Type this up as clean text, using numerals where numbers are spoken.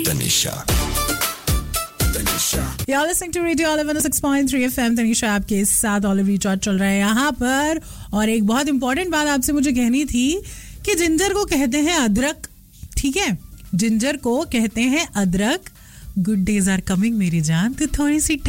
Tanisha You're listening to Radio Olive 106.3 FM. Tanisha आपके साथ olive रिचॉर्ड चल रहा है यहाँ पर. और एक बहुत इंपॉर्टेंट बात आपसे मुझे कहनी थी कि जिंजर को कहते हैं अदरक. ठीक है, जिंजर को कहते हैं अदरक. गुड डेज आर कमिंग मेरी जान, तो थोड़ी सी